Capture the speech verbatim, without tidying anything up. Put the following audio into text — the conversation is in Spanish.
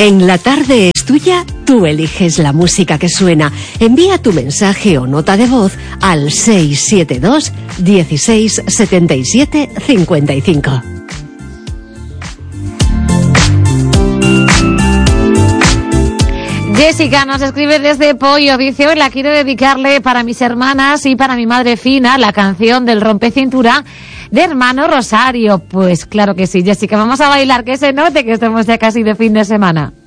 En la tarde es tuya, tú eliges la música que suena. Envía tu mensaje o nota de voz al seis siete dos, dieciséis, setenta y siete, cincuenta y cinco. Jessica nos escribe desde Pollo, dice: hoy la quiero dedicarle para mis hermanas y para mi madre Fina, la canción del rompecintura de Hermano Rosario. Pues claro que sí, Jessica, vamos a bailar, que se note que estamos ya casi de fin de semana.